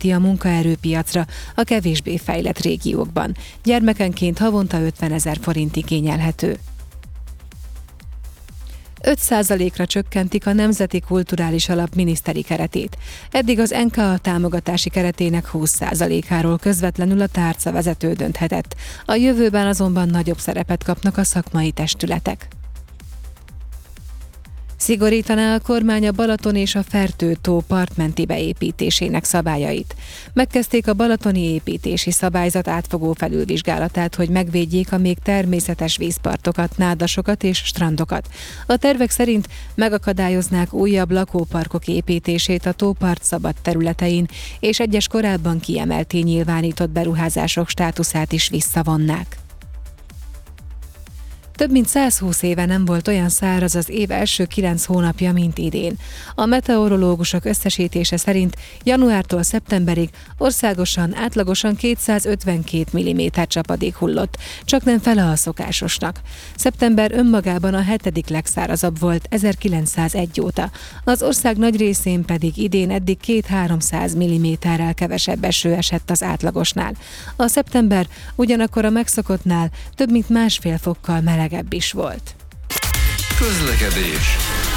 vezeti a munkaerőpiacra a kevésbé fejlett régiókban. Gyermekenként havonta 50 000 forintig kényelhető. 5%-ra csökkentik a Nemzeti Kulturális Alap miniszteri keretét. Eddig az NKA támogatási keretének 20%-áról közvetlenül a tárcavezető dönthetett. A jövőben azonban nagyobb szerepet kapnak a szakmai testületek. Szigorítaná a kormány a Balaton és a Fertő-tó partmenti beépítésének szabályait. Megkezdték a balatoni építési szabályzat átfogó felülvizsgálatát, hogy megvédjék a még természetes vízpartokat, nádasokat és strandokat. A tervek szerint megakadályoznák újabb lakóparkok építését a tópart szabad területein, és egyes korábban kiemelté nyilvánított beruházások státuszát is visszavonnák. Több mint 120 éve nem volt olyan száraz az év első 9 hónapja, mint idén. A meteorológusok összesítése szerint januártól szeptemberig országosan átlagosan 252 mm csapadék hullott, csak nem fele a szokásosnak. Szeptember önmagában a 7. legszárazabb volt 1901 óta. Az ország nagy részén pedig idén eddig 200-300 mm-rel kevesebb eső esett az átlagosnál. A szeptember ugyanakkor a megszokottnál több mint 1,5 fokkal melegebb is volt. Közlekedés.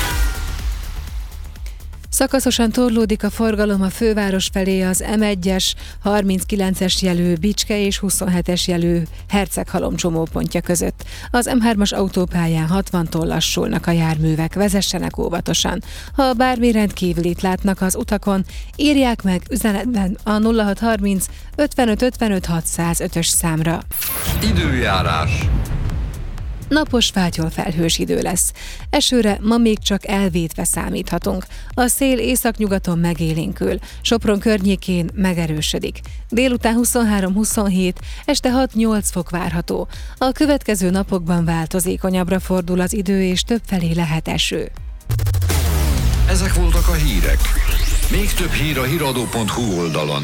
Szakaszosan torlódik a forgalom a főváros felé az M1-es, 39-es jelű Bicske és 27-es jelű Herceghalom csomópontja között. Az M3-as autópályán 60-tól lassulnak a járművek, vezessenek óvatosan. Ha bármi rendkívülit látnak az utakon, írják meg üzenetben a 0630 55 55 605-ös számra. Időjárás. Napos, fátyol felhős idő lesz. Esőre ma még csak elvétve számíthatunk. A szél északnyugaton megélénkül, Sopron környékén megerősödik. Délután 23-27, este 6-8 fok várható. A következő napokban változékonyabbra fordul az idő, és többfelé lehet eső. Ezek voltak a hírek. Még több hír a hiradó.hu oldalon.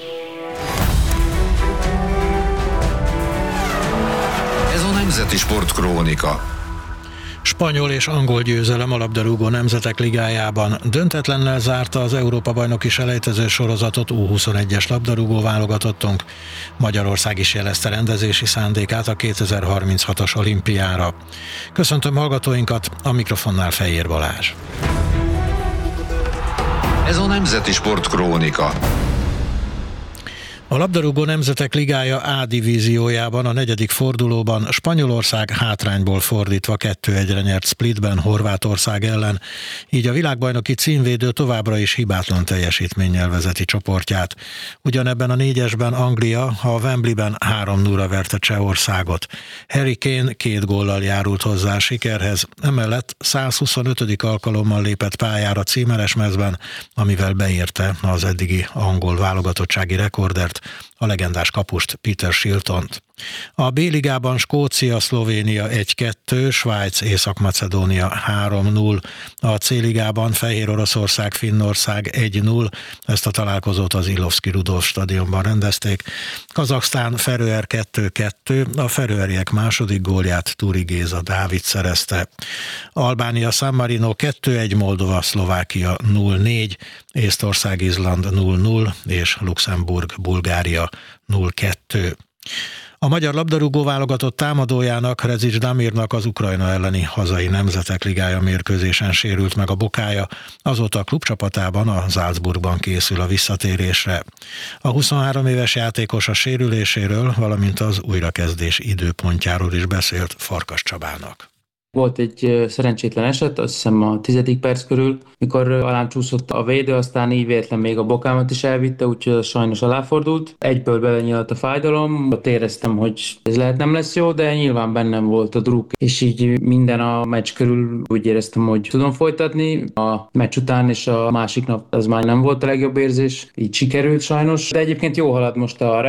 Nemzeti Sportkrónika. Spanyol és angol győzelem a labdarúgó nemzetek ligájában. Döntetlennel zárta az Európa-bajnoki selejtező sorozatot U21-es labdarúgó válogatottunk. Magyarország is jelezte rendezési szándékát a 2036-os olimpiára. Köszöntöm hallgatóinkat, a mikrofonnál Fejér Balázs. Ez a Nemzeti Sportkrónika. A labdarúgó nemzetek ligája A divíziójában a 4. fordulóban Spanyolország hátrányból fordítva 2-1-re nyert Splitben Horvátország ellen, így a világbajnoki címvédő továbbra is hibátlan teljesítménnyel vezeti csoportját. Ugyanebben a 4-esben Anglia a Wembleyben 3-0-ra verte Csehországot. Harry Kane 2 góllal járult hozzá a sikerhez, emellett 125. alkalommal lépett pályára címeres mezben, amivel beérte az eddigi angol válogatottsági rekordert, a legendás kapust Peter Shiltont. A B-ligában Skócia, Szlovénia 1-2, Svájc, Észak-Macedónia 3-0, a C-ligában Fehér Oroszország, Finnország 1-0, ezt a találkozót az Illovszky Rudolf stadionban rendezték. Kazaksztán, Feröer 2-2, a feröeriek második gólját Turi Géza Dávid szerezte. Albánia, San Marino 2-1, Moldova, Szlovákia 0-4, Észtország, Izland 0-0 és Luxemburg, Bulgária 0-2. A magyar labdarúgó válogatott támadójának, Rezics Damirnak az Ukrajna elleni hazai nemzetek ligája mérkőzésen sérült meg a bokája, azóta a klubcsapatában, a Salzburgban készül a visszatérésre. A 23 éves játékos a sérüléséről, valamint az újrakezdés időpontjáról is beszélt Farkas Csabának. Volt egy szerencsétlen eset, azt hiszem a 10. perc körül, mikor alám csúszott a védő, aztán így véletlen még a bokámat is elvitte, úgyhogy sajnos aláfordult. Egyből belenyílt a fájdalom, ott éreztem, hogy ez lehet nem lesz jó, de nyilván bennem volt a druk, és így minden a meccs körül úgy éreztem, hogy tudom folytatni. A meccs után és a másik nap az már nem volt a legjobb érzés, így sikerült sajnos, de egyébként jó halad most a rehab,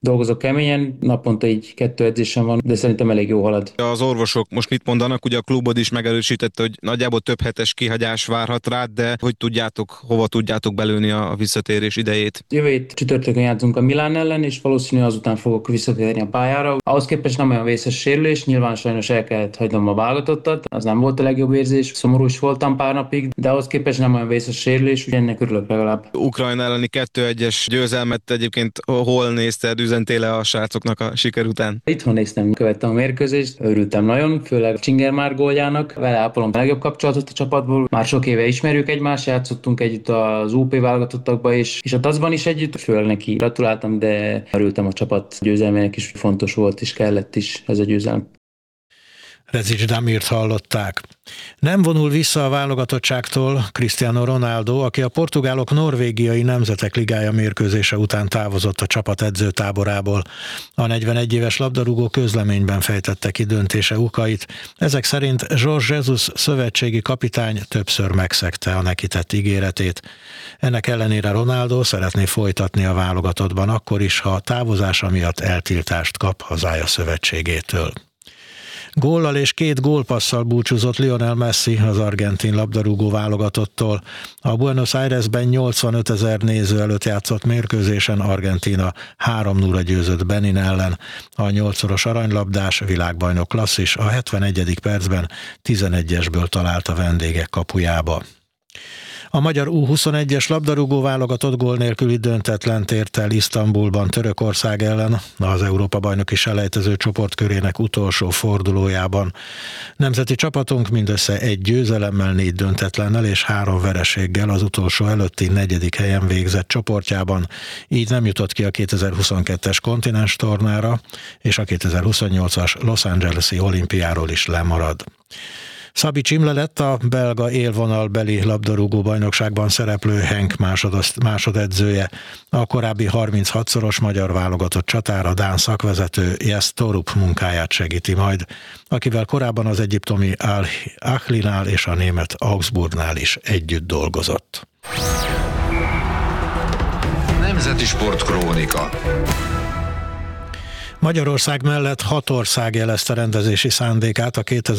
Dolgozok keményen, naponta így 2 edzésem van, de szerintem elég jó halad. Az orvosok most mit mondanak? Ugye a klubod is megerősítette, hogy nagyjából több hetes kihagyás várhat rád, de hogy tudjátok, hova tudjátok belőni a visszatérés idejét? Jövő hét csütörtökön játszunk a Milán ellen, és valószínűleg azután fogok visszatérni a pályára. Ahhoz képest nem olyan vészes sérülés, nyilván sajnos el kellett hagynom a válogatottat, az nem volt a legjobb érzés, szomorú is voltam pár napig, de ahhoz képest nem olyan vészes sérülés, úgyhogy ennek örülök legalább. Ukrajna elleni 2-1-es győzelmet egyébként hol nézted, üzentél-e a srácoknak a siker után? Itthon néztem, követtem a mérkőzést, örültem nagyon, főleg Csingermár góljának, vele ápolom a legjobb kapcsolatot a csapatból. Már sok éve ismerjük egymást, játszottunk együtt az UP válogatottakba és a TAC-ban is együtt, főleg neki gratuláltam, de örültem a csapat győzelmének is, fontos volt és kellett is ez a győzelem. Rezics Damirt hallották. Nem vonul vissza a válogatottságtól Cristiano Ronaldo, aki a portugálok norvégiai Nemzetek Ligája mérkőzése után távozott a csapat edzőtáborából. A 41 éves labdarúgó közleményben fejtette ki döntése okait. Ezek szerint Jorge Jesus szövetségi kapitány többször megszegte a neki tett ígéretét. Ennek ellenére Ronaldo szeretné folytatni a válogatottban akkor is, ha a távozása miatt eltiltást kap hazája szövetségétől. Góllal és 2 gólpasszal búcsúzott Lionel Messi az argentin labdarúgó válogatottól. A Buenos Airesben 85 000 néző előtt játszott mérkőzésen Argentína 3-0 győzött Benin ellen. A 8-szoros aranylabdás világbajnok klasszis a 71. percben 11-esből talált a vendégek kapujába. A magyar U21-es labdarúgó válogatott gól nélküli döntetlent ért el Isztambulban Törökország ellen az Európa-bajnoki selejtező csoportkörének utolsó fordulójában. Nemzeti csapatunk mindössze 1 győzelemmel, 4 döntetlennel és 3 vereséggel az utolsó előtti 4. helyen végzett csoportjában, így nem jutott ki a 2022-es kontinens tornára, és a 2028-as Los Angeles-i olimpiáról is lemarad. Szabics Imre lett a belga élvonalbeli labdarúgó bajnokságban szereplő Henk másodedzője. A korábbi 36-szoros magyar válogatott csatára dán szakvezető Jes Torup munkáját segíti majd, akivel korábban az egyiptomi Al-Ahlinál és a német Augsburgnál is együtt dolgozott. Nemzeti Sportkrónika. Magyarország mellett 6 ország jelezte rendezési szándékát a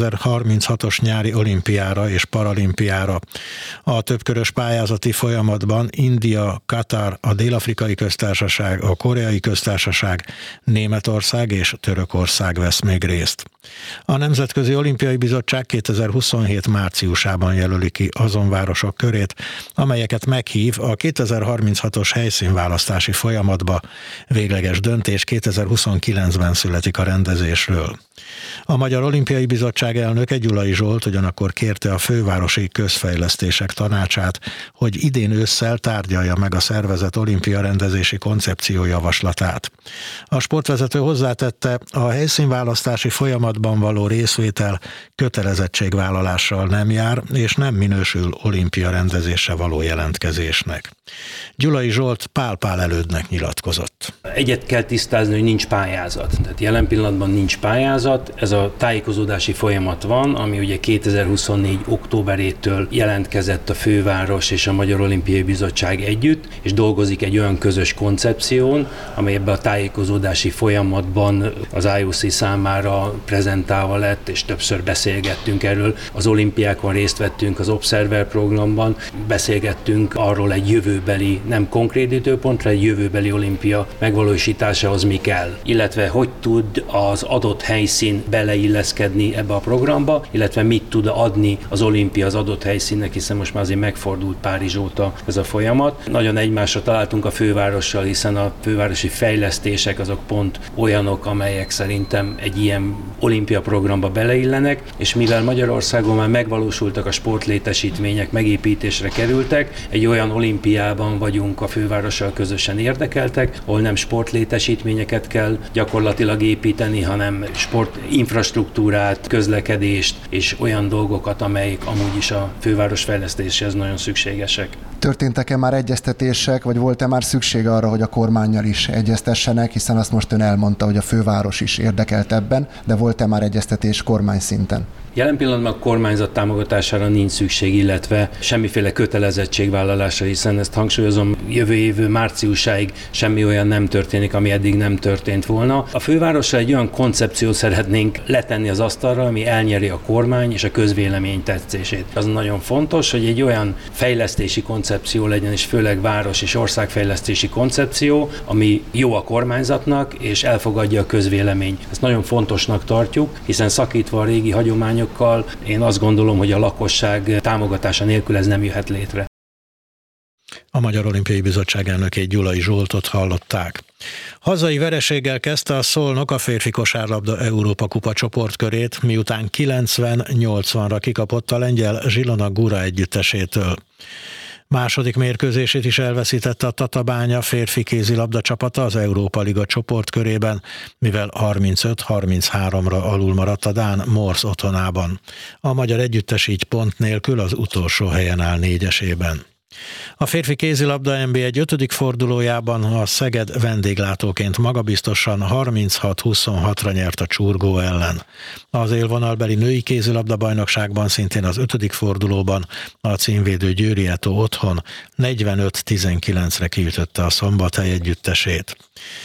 2036-os nyári olimpiára és paralimpiára. A többkörös pályázati folyamatban India, Katar, a Dél-Afrikai Köztársaság, a Koreai Köztársaság, Németország és Törökország vesz még részt. A Nemzetközi Olimpiai Bizottság 2027 márciusában jelöli ki azon városok körét, amelyeket meghív a 2036-os helyszínválasztási folyamatba. Végleges döntés 2029-ben születik a rendezésről. A Magyar Olimpiai Bizottság elnöke Gyulai Zsolt ugyanakkor kérte a fővárosi közfejlesztések tanácsát, hogy idén ősszel tárgyalja meg a szervezet olimpia rendezési koncepció javaslatát. A sportvezető hozzátette, a helyszínválasztási folyamatban való részvétel kötelezettségvállalással nem jár, és nem minősül olimpia rendezésre való jelentkezésnek. Gyulai Zsolt Pál elődnek nyilatkozott. Egyet kell tisztázni, hogy nincs pályázat. Tehát jelen pillanatban nincs pályázat, ez a tájékozódási folyamat van, ami ugye 2024. októberétől jelentkezett a főváros és a Magyar Olimpiai Bizottság együtt, és dolgozik egy olyan közös koncepción, amely ebben a tájékozódási folyamatban az IOC számára prezentálva lett, és többször beszélgettünk erről. Az olimpiákon részt vettünk az Observer programban, beszélgettünk arról egy jövőbeli, nem konkrét időpontra, egy jövőbeli olimpia megvalósításához mi kell, illetve hogy tud az adott helyszín beleilleszkedni ebbe a programba, illetve mit tud adni az olimpia az adott helyszínnek, hiszen most már azért megfordult Párizs óta ez a folyamat. Nagyon egymásra találtunk a fővárossal, hiszen a fővárosi fejlesztések azok pont olyanok, amelyek szerintem egy ilyen olimpia programba beleillenek, és mivel Magyarországon már megvalósultak a sportlétesítmények, megépítésre kerültek, egy olyan olimpiában vagyunk a fővárossal közösen érdekeltek, ahol nem sportlétesítményeket kell gyakorlatilag építeni, hanem sportinfrastruktúrát, közlekedést és olyan dolgokat, amelyek amúgy is a főváros fejlesztéséhez nagyon szükségesek. Történtek-e már egyeztetések, vagy volt-e már szükség arra, hogy a kormánnyal is egyeztessenek, hiszen azt most ön elmondta, hogy a főváros is érdekelt ebben, de volt-e már egyeztetés kormány szinten? Jelen pillanatban a kormányzat támogatására nincs szükség, illetve semmiféle kötelezettségvállalásra, hiszen ezt hangsúlyozom, jövő év márciusáig semmi olyan nem történik, ami eddig nem történt volna. A fővárosra egy olyan koncepciót szeretnénk letenni az asztalra, ami elnyeri a kormány és a közvélemény tetszését. Az nagyon fontos, hogy egy olyan fejlesztési koncepció legyen, és főleg város- és országfejlesztési koncepció, ami jó a kormányzatnak, és elfogadja a közvélemény. Ezt nagyon fontosnak tartjuk, hiszen szakítva a régi hagyományok, én azt gondolom, hogy a lakosság támogatása nélkül ez nem jöhet létre. A Magyar Olimpiai Bizottság elnökét, Gyulai Zsoltot hallották. Hazai vereséggel kezdte a Szolnok a férfi kosárlabda Európa Kupa csoportkörét, miután 90-80-ra kikapott a lengyel Zsilona Gura együttesétől. Második mérkőzését is elveszítette a Tatabánya férfi kézilabda csapata az Európa Liga csoportkörében, mivel 35-33-ra alul maradt a dán Mors otthonában. A magyar együttes így pont nélkül az utolsó helyen áll 4-esében. A férfi kézilabda NB1 5. fordulójában a Szeged vendéglátóként magabiztosan 36-26-ra nyert a Csurgó ellen. Az élvonalbeli női kézilabda bajnokságban szintén az 5. fordulóban a címvédő Győri Eto otthon 45-19-re kiütötte a Szombathely együttesét.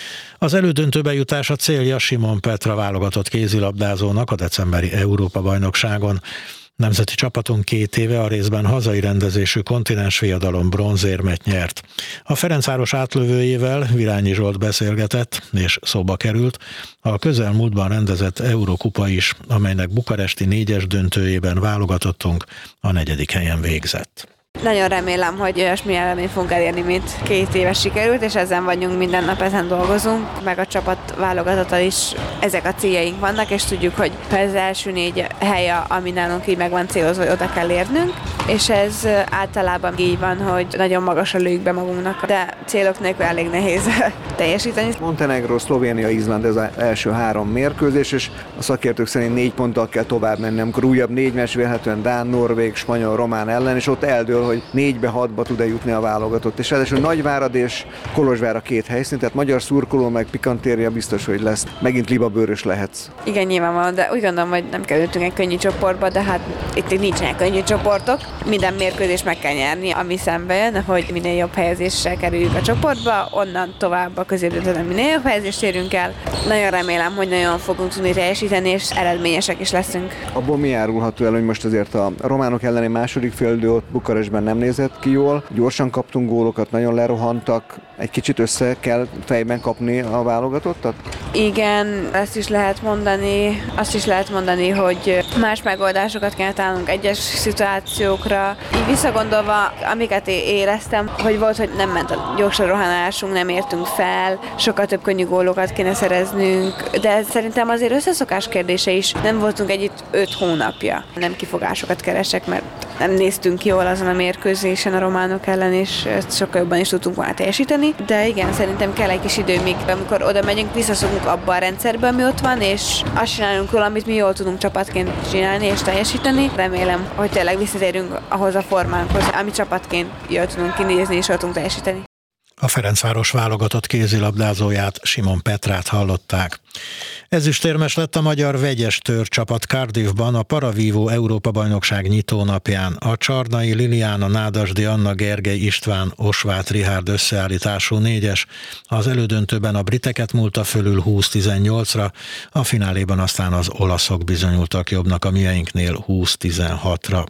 Az elődöntőbe jutása célja Simon Petra válogatott kézilabdázónak a decemberi Európa-bajnokságon. Nemzeti csapaton 2 éve a részben hazai rendezésű kontinensviadalom bronzérmet nyert. A Ferencváros átlövőjével, Virányi Zsolt beszélgetett, és szóba került a közelmúltban rendezett Eurokupa is, amelynek bukaresti 4-es döntőjében válogatottunk a 4. helyen végzett. Nagyon remélem, hogy olyasmi eredményt fogunk elérni, mint 2 éve sikerült, és ezen vagyunk, minden nap ezen dolgozunk, meg a csapat válogatottal is ezek a céljaink vannak, és tudjuk, hogy ez első 4 hely, ami nálunk így meg van célozva, hogy oda kell érnünk, és ez általában így van, hogy nagyon magasra lőjük be magunknak, de célok nélkül elég nehéz teljesíteni. Montenegro, Szlovénia, Izland ez az első 3 mérkőzés, és a szakértők szerint 4 ponttal kell tovább menni, amikor újabb 4 meccs vélhetően dán, norvég, spanyol, román ellen, és ott eldől, hogy 4-6-ba tud-e jutni a válogatott. És ráadásul Nagyvárad és Kolozsvár a 2 helyszín, tehát magyar szurkoló meg pikantéria biztos, hogy lesz. Megint libabőrös lehetsz. Igen, nyilvánvalóan, de úgy gondolom, hogy nem kerültünk egy könnyű csoportba, de hát itt nincsenek könnyű csoportok. Minden mérkőzést meg kell nyerni, ami szembe jön, hogy minél jobb helyezéssel kerüljük a csoportba, onnan tovább a középdöntőben minél jobb helyezést érünk el. Nagyon remélem, hogy nagyon fogunk tudni teljesíteni, és eredményesek is leszünk. Abból mi árulható el, hogy most azért a románok elleni második féldő ott Bukarestben nem nézett ki jól, gyorsan kaptunk gólokat, nagyon lerohantak, egy kicsit össze kell fejben kapni a válogatottat? Igen, ezt is lehet mondani, azt is lehet mondani, hogy más megoldásokat kell találnunk egyes szituációkra. Így visszagondolva, amiket éreztem, hogy volt, hogy nem ment a gyorsan rohanásunk, nem értünk fel, sokkal több könnyű gólokat kéne szereznünk, de szerintem azért összeszokás kérdése is. Nem voltunk együtt 5 hónapja. Nem kifogásokat keresek, mert nem néztünk jól azon a mérkőzésen a románok ellen, és ezt sokkal jobban is tudtunk volna teljesíteni. De igen, szerintem kell egy kis idő, míg amikor oda megyünk, visszaszokunk abba a rendszerbe, ami ott van, és azt csinálunk róla, amit mi jól tudunk csapatként csinálni és teljesíteni. Remélem, hogy tényleg visszatérünk ahhoz a formánkhoz, ami csapatként jól tudunk kinézni és jól tudunk teljesíteni. A Ferencváros válogatott kézilabdázóját, Simon Petrát hallották. Ezüstérmes lett a magyar vegyes törcsapat Cardiffban a Paravívó Európa-bajnokság nyitónapján. A Csarnai Liliana, Nádasdy Anna, Gergely István, Osváth Richárd összeállítású 4-es. Az elődöntőben a briteket múlta fölül 20-18-ra, a fináléban aztán az olaszok bizonyultak jobbnak a mieinknél 20-16-ra.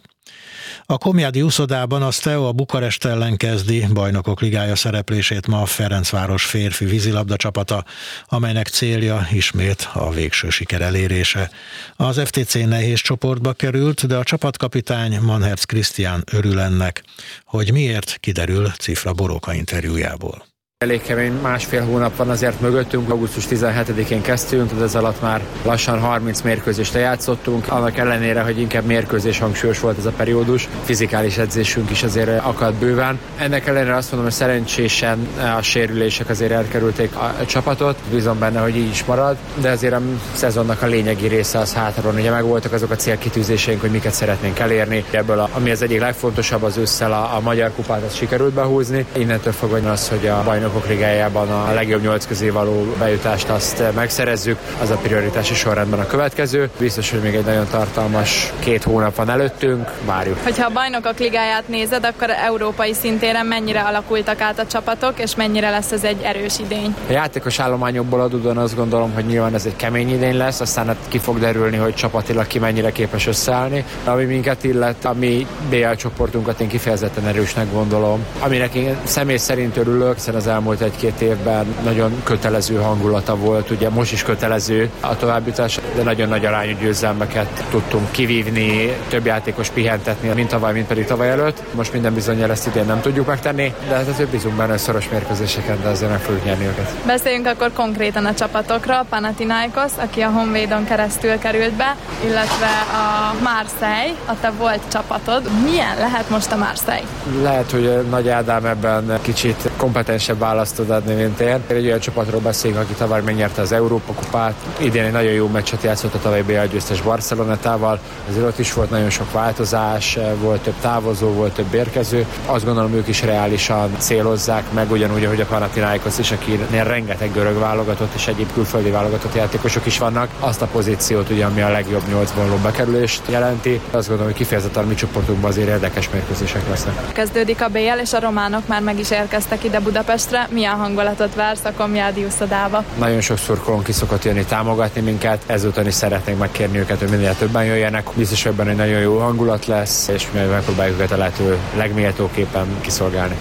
A Komjádi úszodában a Steaua Bukarest ellen kezdi bajnokok ligája szereplését ma a Ferencváros férfi vízilabda csapata, amelynek célja ismét a végső siker elérése. Az FTC nehéz csoportba került, de a csapatkapitány Manherz Krisztián örül ennek. Hogy miért, kiderül Cifra Boróka interjújából. Elég kemény, másfél hónap van azért mögöttünk, augusztus 17-én kezdtünk, de ez alatt már lassan 30 mérkőzést lejátszottunk, annak ellenére, hogy inkább mérkőzés hangsúlyos volt ez a periódus, fizikális edzésünk is azért akadt bőven. Ennek ellenére azt mondom, hogy szerencsésen a sérülések azért elkerülték a csapatot, bízom benne, hogy így is marad, de azért a szezonnak a lényegi része az hátra. Ugye megvoltak azok a célkitűzéseink, hogy miket szeretnénk elérni. Ebből ami az egyik legfontosabb, az ősszel a Magyar Kupát, azt sikerült behúzni. Innentől fogva az, hogy a Bajnokok Ligájában a legjobb 8 közé való bejutást azt megszerezzük, az a prioritási sorrendben a következő. Biztos, hogy még egy nagyon tartalmas 2 hónap van előttünk, várjuk. Hogyha a Bajnokok Ligáját nézed, akkor európai szintéren mennyire alakultak át a csapatok, és mennyire lesz ez egy erős idény? A játékos állományokból adódóan azt gondolom, hogy nyilván ez egy kemény idény lesz, aztán ki fog derülni, hogy csapatilag ki mennyire képes összeállni. Ami minket illet, a mi BL csoportunkat én kifejezetten erősnek gondolom. Aminek én személy szerint örülök, hiszen az elmúlt 1-2 évben nagyon kötelező hangulata volt, ugye most is kötelező a továbbjutás, de nagyon nagy arányú győzelmeket tudtunk kivívni, több játékos pihentetni, mint tavaly, mint pedig tavaly előtt. Most minden bizonnyal ezt idén nem tudjuk megtenni, de hát azért bízunk benne, hogy szoros mérkőzéseken, de azért meg fogjuk nyerni őket. Beszéljünk akkor konkrétan a csapatokról. Panathinaikos, aki a Honvédon keresztül került be, illetve a Marseille, a te volt csapatod. Milyen lehet most a Marseille? Lehet, hogy Nagy Ádám ebben kicsit kompetensebb választ tud adni, mint én. Egy olyan csapatról beszélünk, aki tavaly megnyerte az Európa kupát. Idén egy nagyon jó meccset játszott a tavalyi BL győztes Barcelonátával. Azért ott is volt nagyon sok változás, volt több távozó, volt több érkező. Azt gondolom, ők is reálisan célozzák meg, ugyanúgy, ahogy a Panathinaikos is, akinél rengeteg görög válogatott és egyéb külföldi válogatott játékosok is vannak. Azt a pozíciót, ugye, ami a legjobb 8-ban való bekerülést jelenti. Azt gondolom, hogy kifejezetten mi csoportunkban azért érdekes mérkőzések lesznek. Kezdődik a BL, és a románok már meg is érkeztek ide Budapestre. Milyen hangulatot vársz a Komjádi uszodába? Nagyon sok szurkolónk ki szokott jönni támogatni minket, ezúton is szeretnénk megkérni őket, hogy minél többen jöjjenek. Biztos, hogy egy nagyon jó hangulat lesz, és mi megpróbáljuk őket a lehető legméltóképpen kiszolgálni.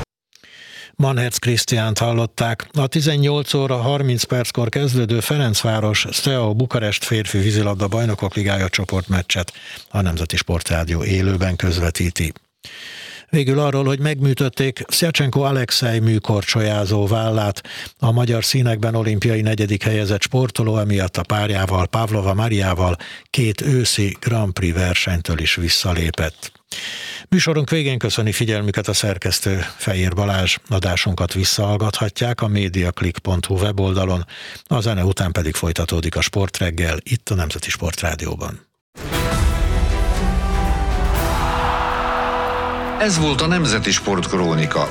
Manherz Krisztiánt hallották. A 18 óra 30 perckor kezdődő Ferencváros Steaua Bukarest férfi vízilabda Bajnokok Ligája csoportmeccset a Nemzeti Sportrádió élőben közvetíti. Végül arról, hogy megműtötték Szjacsenko Alexej műkorcsolyázó vállát. A magyar színekben olimpiai 4. helyezett sportoló emiatt a párjával, Pavlova Mariával 2 őszi Grand Prix versenytől is visszalépett. Műsorunk végén köszöni figyelmüket a szerkesztő, Fejér Balázs. Adásunkat visszahallgathatják a mediaclick.hu weboldalon, a zene után pedig folytatódik a Sportreggel itt a Nemzeti Sportrádióban. Ez volt a Nemzeti Sportkrónika.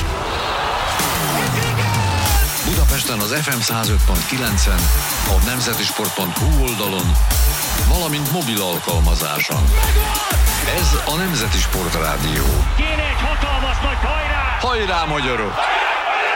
Budapesten az FM 105.9-en, a nemzetisport.hu oldalon, valamint mobil alkalmazáson. Ez a Nemzeti Sportrádió. Kéne egy hatalmas nagy hajrá! Hajrá, magyarok!